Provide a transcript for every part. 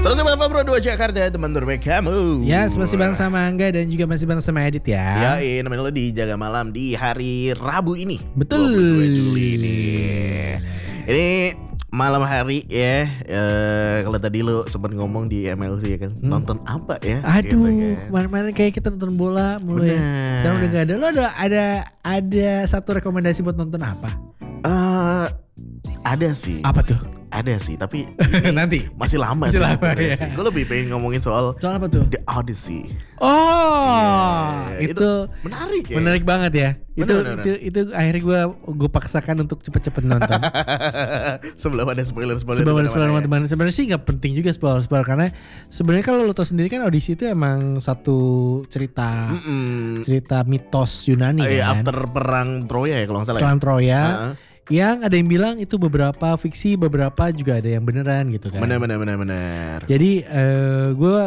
105 Bro 2 Jakarta, teman terbaik kamu. Ya, masih bareng sama Angga dan juga masih bareng sama Edit ya. Ya, namanya lo di Jaga Malam di hari Rabu ini. Betul. 22 Juli ini. Ini malam hari ya. Kalau tadi lo sempat ngomong di MLC ya kan, nonton apa ya? Aduh, gitu kan. kemarin kayak kita nonton bola mulu ya. Bener. Sekarang udah gak ada. Lo ada satu rekomendasi buat nonton apa? Ada sih. Apa tuh? Ada sih, tapi Nanti. masih lama Masih sih. lama, ya. Gue lebih pengen ngomongin soal Soal apa tuh? The Odyssey. Oh, Yeah, itu menarik ya. menarik banget ya. Bener. Itu akhirnya gue paksakan untuk cepet-cepet nonton. Sebelum ada spoiler Sebenarnya mana-mana ya. sebenarnya sih nggak penting juga spoiler karena sebenarnya kalau lo tau sendiri kan Odyssey itu emang satu cerita mitos Yunani kan. After perang Troya ya kalau nggak salah. Perang Troya. Uh-huh. Yang ada yang bilang itu beberapa fiksi, beberapa juga ada yang beneran gitu kan. Benar. Jadi gue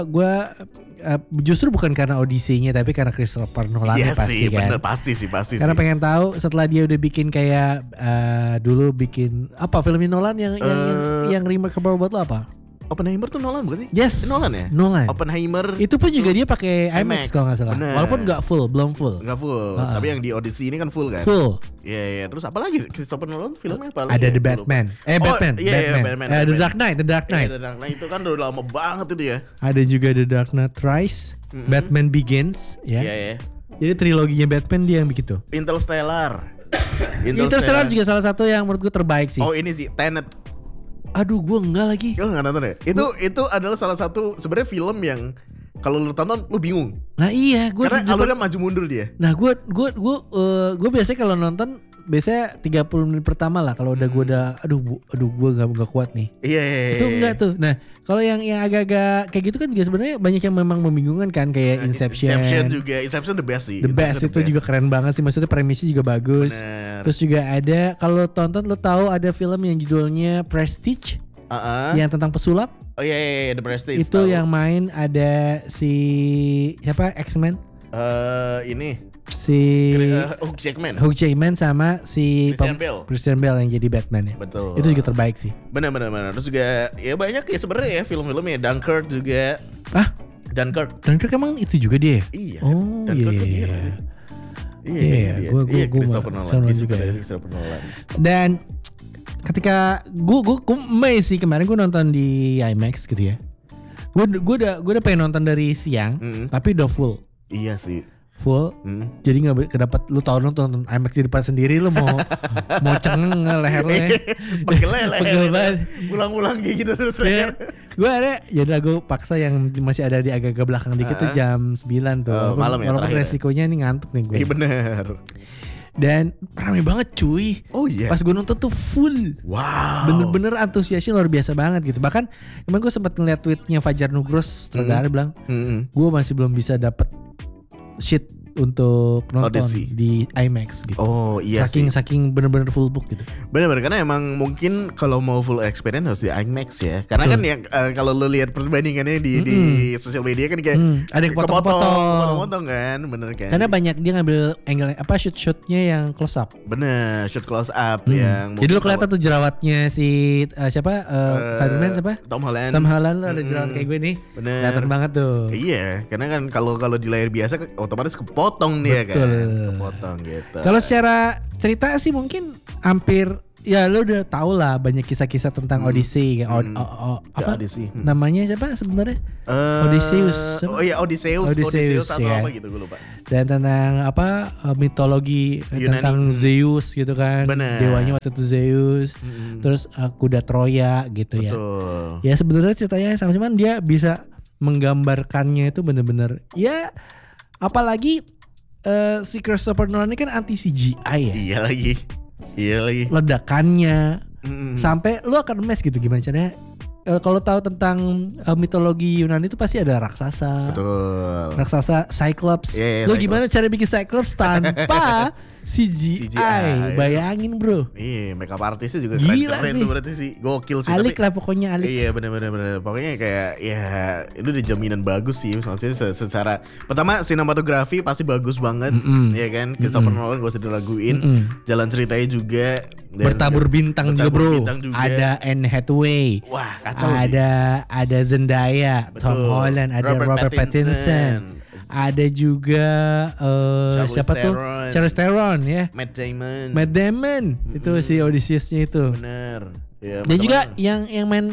justru bukan karena Odyssey-nya tapi karena Christopher Nolan Iya pasti sih, kan. bener pasti sih. Karena pengen tahu setelah dia udah bikin kayak dulu bikin apa filmnya Nolan yang remarkable buat lo apa? Oppenheimer tuh Nolan bukan sih? Yes. Nolan ya? Nolan. Oppenheimer Itu pun juga dia pakai IMAX kalau nggak salah. Bener. Walaupun belum full. Nggak full, tapi yang di Odyssey ini kan full kan? Full. Iya. Terus apa lagi Christopher Nolan filmnya apa lagi? Ada The Gua lupa. Batman. Batman. Batman. The Dark Knight. The Dark Knight itu kan udah lama banget itu ya. Ada juga The Dark Knight Rise, Batman Begins, ya. Iya. Jadi triloginya Batman dia yang bikin tuh. Interstellar Juga salah satu yang menurut gue terbaik sih. Oh ini sih Tenet. Aduh, gue enggak lagi. Lo nggak nonton ya? Itu adalah salah satu sebenarnya film yang kalau lu tonton lu bingung. Nah iya, gue karena alurnya maju mundur dia. Nah gue biasanya kalau nonton biasanya 30 menit pertama lah kalau udah gue aduh gue nggak kuat nih. Iya. Itu enggak tuh. Nah kalau yang agak-agak kayak gitu kan juga sebenarnya banyak yang memang membingungkan kan kayak Inception juga. Inception the best sih. The best itu juga keren banget sih. Maksudnya premisnya juga bagus. Bener. Terus juga ada kalau tonton lo tahu ada film yang judulnya Prestige yang tentang pesulap. Oh iya The Prestige. Itu tahu. yang main ada si siapa X-Men? Ini Si Hugh Jackman sama si Christian Bale yang jadi Batman ya. Betul. Itu juga terbaik sih. Benar. Terus juga ya banyak ya sebenarnya ya film-filmnya. Dunkirk juga. Dunkirk Emang itu juga dia? Iya. Oh Dunkirk iya. Gue Christopher Nolan juga ya. Christopher Nolan. Dan ketika gue amazed sih kemarin gue nonton di IMAX gitu ya. Gue udah pengen nonton dari siang, tapi udah full. Iya sih. Full, jadi nggak kedapat. Lu tau nonton IMAX di depan sendiri, lu mau cengeng leher lu ya, pegel banget, ulang-ulang kayak gitu terus leher. Gue ada, jadi gue paksa yang masih ada di agak-agak belakang dikit tuh jam 9 tuh. Malam ya. Walaupun resikonya ini ngantuk nih gue. Iya bener. Dan ramai banget cuy. Oh iya. Pas gue nonton tuh full. Wow. Bener-bener antusiasnya luar biasa banget gitu. Bahkan kemarin gue sempat ngeliat tweetnya Fajar Nugros, saudara bilang, gue masih belum bisa dapet shit untuk nonton di IMAX gitu. Oh iya saking bener-bener full book gitu. Bener-bener karena emang mungkin kalau mau full experience harus di IMAX ya. Karena kan yang kalau lo lihat perbandingannya di sosial media kan kayak ada yang potong-potong kan, bener kan? Karena banyak dia ngambil angle shoot-shootnya yang close up. Bener, shoot close up yang. Jadi lo kelihatan tuh jerawatnya si siapa? Spider-Man siapa? Tom Holland lo ada jerawat kayak gue nih. Bener. Kelihatan banget tuh. Iya, karena kan kalau di layar biasa otomatis kepotong dia kan. Kepotong gitu. Kalau secara cerita sih mungkin hampir ya lo udah tau lah banyak kisah-kisah tentang Odyssey apa Odyssey. namanya siapa sebenarnya? Odysseus. Oh iya Odysseus atau ya. apa gitu gue lupa. Dan tentang apa mitologi Yunani. Tentang Zeus gitu kan. Bener. Dewanya waktu itu Zeus. Terus kuda Troya gitu. Betul. Ya sebenarnya ceritanya sama cuman dia bisa menggambarkannya itu bener-bener ya apalagi si Christopher Nolan ini kan anti CGI ya. Iya lagi. Ledakannya sampai lu akan mes gitu gimana caranya. Kalau tahu tentang mitologi Yunani itu pasti ada raksasa. Betul. Raksasa Cyclops. Yeah, lu gimana cara bikin Cyclops tanpa CGI. Bayangin bro. Iya, makeup artisnya juga Gila keren sih. tuh berarti sih. Gokil sih. Alik lah pokoknya alik. Iya benar. Pokoknya kayak ya itu udah jaminan bagus sih. Maksudnya secara pertama sinematografi pasti bagus banget, ya kan. Christopher Nolan gak usah diraguin. Jalan ceritanya juga. Bertabur bintang juga bro. Bintang juga. Ada Anne Hathaway. Wah kacau Ada Zendaya, Betul. Tom Holland, ada Robert Pattinson. Ada juga siapa tuh? Charlize Theron ya. Matt Damon. Itu si Odysseus-nya itu. Bener. Ya, Dan juga yang main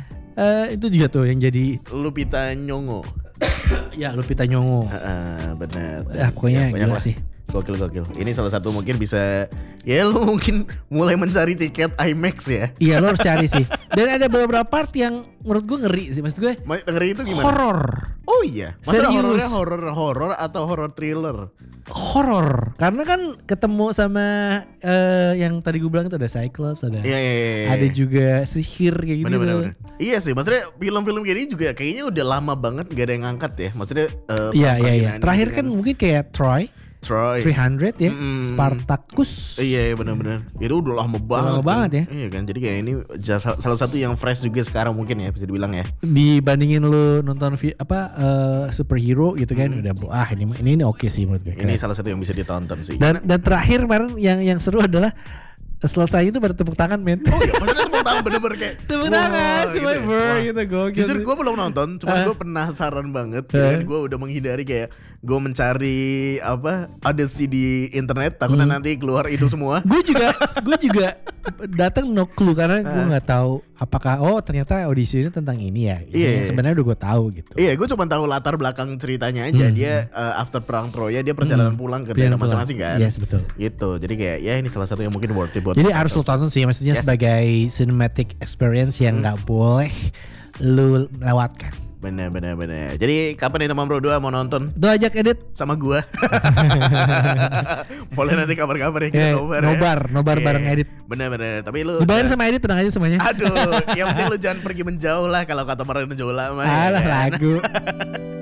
itu juga tuh yang jadi Lupita Nyong'o. ya Lupita Nyong'o. Bener. Pokoknya ya, gila sih. Gokil. Ini salah satu mungkin bisa ya lu mungkin mulai mencari tiket IMAX ya. Iya lo harus cari sih. Dan ada beberapa part yang menurut gue ngeri sih. Maksud gue ngeri itu gimana? horor. Oh iya. Maksudnya Serius. horornya horor atau horor thriller? Horor. Karena kan ketemu sama yang tadi gue bilang itu ada Cyclops, ada ada juga sihir kayak gitu. Bener. Iya sih, maksudnya film-film gini juga kayaknya udah lama banget gak ada yang ngangkat ya. Maksudnya Iya. Terakhir kan mungkin kayak Troy 300 ya, Spartacus. Iya benar. Itu udah lama banget. Ya. Iya kan, jadi kayak ini salah satu yang fresh juga sekarang mungkin ya bisa dibilang ya. Dibandingin lu nonton superhero gitu kan, udah ini oke sih menurut gue. Ini salah satu yang bisa ditonton sih. Dan terakhir kemarin yang seru adalah selesai itu baru tepuk tangan men. Oh iya, maksudnya tepuk tangan bener-bener kayak tepuk tangan cuma gitu gokil. Jujur gue belum nonton, cuman gue penasaran banget. Kan gue udah menghindari kayak gue mencari audisi di internet takutnya nanti keluar itu semua. Gue juga datang no clue karena gue nggak tahu apakah ternyata audisi ini tentang ini ya. Iya. Sebenarnya udah gue tahu gitu. Iya, gue cuma tahu latar belakang ceritanya aja. Dia after perang Troya dia perjalanan pulang ke daerah masing-masing kan. Yes betul. Gitu. Jadi kayak ya ini salah satu yang mungkin worth it buat. Jadi harus lo tonton sih, maksudnya sebagai cinematic experience yang nggak boleh lu lewatkan. Bener. Jadi kapan nih teman bro 2 mau nonton? Tuh ajak edit sama gua. Boleh nanti kabar-kabar ya kita nobar bareng edit. Bener. Tapi lu dibayar sama edit, tenang aja semuanya. Aduh, yang penting lu jangan pergi menjauh lah kalau kata Mariana Jola mah. Alah lagu.